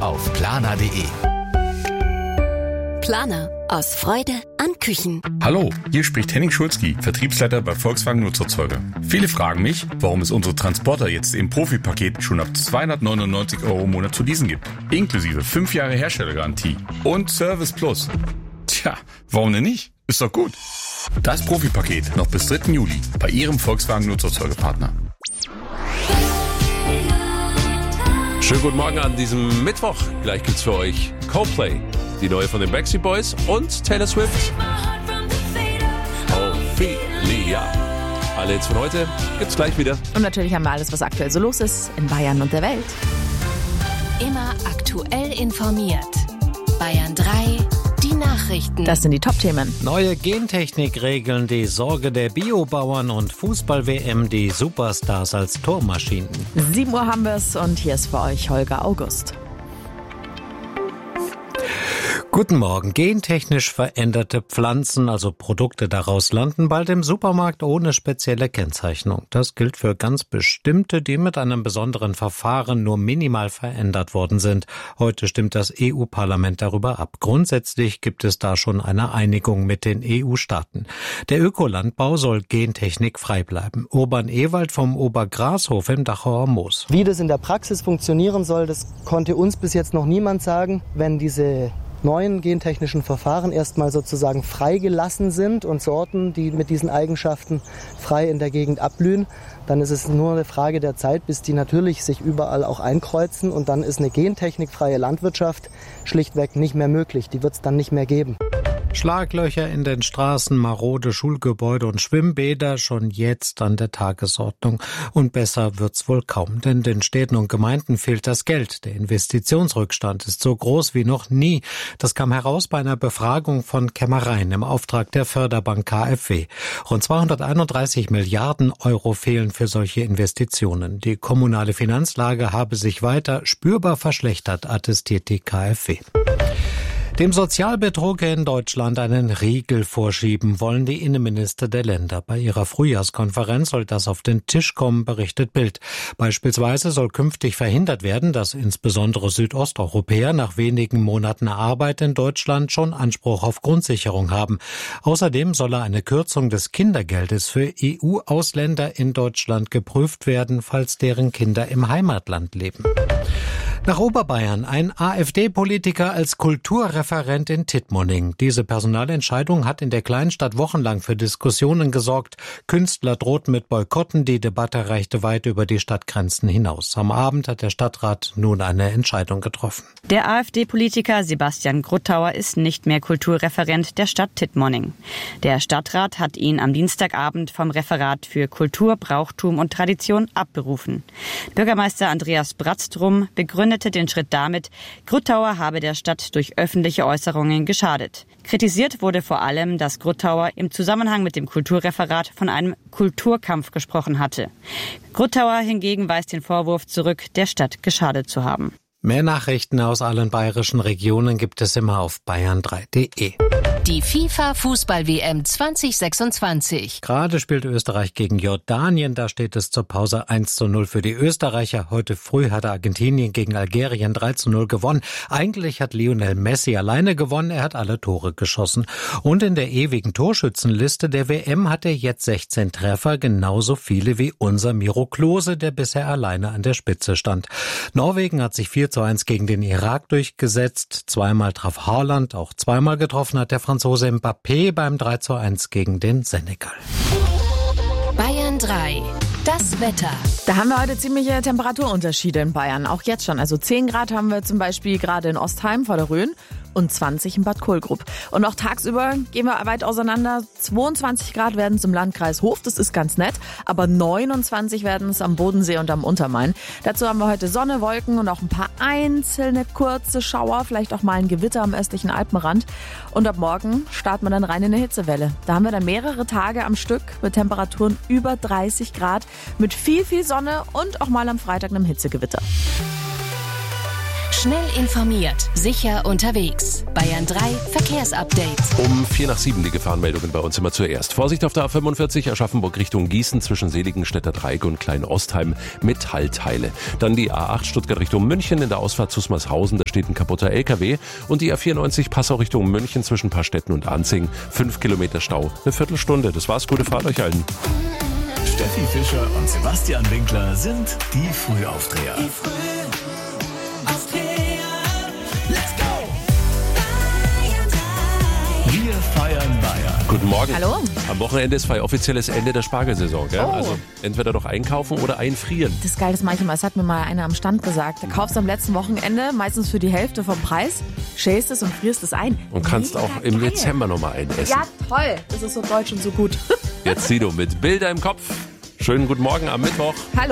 auf planer.de. Planer. Aus Freude an Küchen. Hallo, hier spricht Henning Schulzki, Vertriebsleiter bei Volkswagen Nutzerzeuger. Viele fragen mich, warum es unsere Transporter jetzt im Profi-Paket schon ab 299 € im Monat zu leasen gibt. Inklusive 5 Jahre Herstellergarantie und Service Plus. Tja, warum denn nicht? Ist doch gut. Das Profi-Paket noch bis 3. Juli bei Ihrem Volkswagen Nutzerzeugerpartner. Schönen guten Morgen an diesem Mittwoch. Gleich gibt's für euch Coldplay, die neue von den Backstreet Boys und Taylor Swift. Ophelia. Alle Hits von heute gibt's gleich wieder. Und natürlich haben wir alles, was aktuell so los ist in Bayern und der Welt. Immer aktuell informiert. Bayern 3, die Nachrichten. Das sind die Top-Themen. Neue Gentechnik-Regeln, die Sorge der Biobauern und Fußball-WM, die Superstars als Tormaschinen. 7 Uhr haben wir es und hier ist für euch Holger August. Guten Morgen. Gentechnisch veränderte Pflanzen, also Produkte daraus, landen bald im Supermarkt ohne spezielle Kennzeichnung. Das gilt für ganz bestimmte, die mit einem besonderen Verfahren nur minimal verändert worden sind. Heute stimmt das EU-Parlament darüber ab. Grundsätzlich gibt es da schon eine Einigung mit den EU-Staaten. Der Ökolandbau soll gentechnikfrei bleiben. Urban Ewald vom Obergrashof im Dachauer Moos. Wie das in der Praxis funktionieren soll, das konnte uns bis jetzt noch niemand sagen. Wenn diese neuen gentechnischen Verfahren erstmal sozusagen freigelassen sind und Sorten, die mit diesen Eigenschaften frei in der Gegend abblühen, dann ist es nur eine Frage der Zeit, bis die natürlich sich überall auch einkreuzen und dann ist eine gentechnikfreie Landwirtschaft schlichtweg nicht mehr möglich. Die wird es dann nicht mehr geben. Schlaglöcher in den Straßen, marode Schulgebäude und Schwimmbäder schon jetzt an der Tagesordnung. Und besser wird's wohl kaum, denn den Städten und Gemeinden fehlt das Geld. Der Investitionsrückstand ist so groß wie noch nie. Das kam heraus bei einer Befragung von Kämmereien im Auftrag der Förderbank KfW. Rund 231 Milliarden € fehlen für solche Investitionen. Die kommunale Finanzlage habe sich weiter spürbar verschlechtert, attestiert die KfW. Dem Sozialbetrug in Deutschland einen Riegel vorschieben wollen die Innenminister der Länder. Bei ihrer Frühjahrskonferenz soll das auf den Tisch kommen, berichtet Bild. Beispielsweise soll künftig verhindert werden, dass insbesondere Südosteuropäer nach wenigen Monaten Arbeit in Deutschland schon Anspruch auf Grundsicherung haben. Außerdem solle eine Kürzung des Kindergeldes für EU-Ausländer in Deutschland geprüft werden, falls deren Kinder im Heimatland leben. Nach Oberbayern ein AfD-Politiker als Kulturreferent in Tittmoning. Diese Personalentscheidung hat in der Kleinstadt wochenlang für Diskussionen gesorgt. Künstler drohten mit Boykotten, die Debatte reichte weit über die Stadtgrenzen hinaus. Am Abend hat der Stadtrat nun eine Entscheidung getroffen. Der AfD-Politiker Sebastian Gruttauer ist nicht mehr Kulturreferent der Stadt Tittmoning. Der Stadtrat hat ihn am Dienstagabend vom Referat für Kultur, Brauchtum und Tradition abberufen. Bürgermeister Andreas Bratztrum begründete den Schritt damit, Gruttauer habe der Stadt durch öffentliche Äußerungen geschadet. Kritisiert wurde vor allem, dass Gruttauer im Zusammenhang mit dem Kulturreferat von einem Kulturkampf gesprochen hatte. Gruttauer hingegen weist den Vorwurf zurück, der Stadt geschadet zu haben. Mehr Nachrichten aus allen bayerischen Regionen gibt es immer auf bayern3.de. Die FIFA-Fußball-WM 2026. Gerade spielt Österreich gegen Jordanien. Da steht es zur Pause 1:0 für die Österreicher. Heute früh hatte Argentinien gegen Algerien 3:0 gewonnen. Eigentlich hat Lionel Messi alleine gewonnen. Er hat alle Tore geschossen. Und in der ewigen Torschützenliste der WM hat er jetzt 16 Treffer. Genauso viele wie unser Miro Klose, der bisher alleine an der Spitze stand. Norwegen hat sich 4:1 gegen den Irak durchgesetzt. Zweimal traf Haaland, auch zweimal getroffen hat der Franzose Mbappé beim 3:1 gegen den Senegal. Bayern 3. Das Wetter. Da haben wir heute ziemliche Temperaturunterschiede in Bayern, auch jetzt schon. Also 10 Grad haben wir zum Beispiel gerade in Ostheim vor der Rhön und 20 in Bad Kohlgrub. Und auch tagsüber gehen wir weit auseinander. 22 Grad werden es im Landkreis Hof, das ist ganz nett, aber 29 werden es am Bodensee und am Untermain. Dazu haben wir heute Sonne, Wolken und auch ein paar einzelne kurze Schauer, vielleicht auch mal ein Gewitter am östlichen Alpenrand. Und ab morgen starten wir dann rein in eine Hitzewelle. Da haben wir dann mehrere Tage am Stück mit Temperaturen über 30 Grad, mit viel Sonne und auch mal am Freitag einem Hitzegewitter. Schnell informiert, sicher unterwegs. Bayern 3 Verkehrsupdate. Um 6:45 die Gefahrenmeldungen bei uns immer zuerst. Vorsicht auf der A45 Aschaffenburg Richtung Gießen zwischen Seligenstädter Dreieck und Klein-Ostheim, Metallteile. Dann die A8 Stuttgart Richtung München in der Ausfahrt Zusmarshausen, da steht ein kaputter LKW. Und die A94 Passau Richtung München zwischen Paarstetten und Anzing, 5 Kilometer Stau, eine Viertelstunde. Das war's, gute Fahrt euch allen. Steffi Fischer und Sebastian Winkler sind die Frühaufdreher. Let's go! Wir feiern Bayern. Guten Morgen. Hallo. Am Wochenende ist offizielles Ende der Spargelsaison. Gell? Oh. Also entweder doch einkaufen oder einfrieren. Das ist geil, das manchmal. Das hat mir mal einer am Stand gesagt. Du kaufst am letzten Wochenende meistens für die Hälfte vom Preis, schälst es und frierst es ein. Und kannst Mega auch im geil. Dezember nochmal einessen. Ja, toll. Das ist so deutsch und so gut. Jetzt Sido mit Bilder im Kopf. Schönen guten Morgen am Mittwoch. Hallo.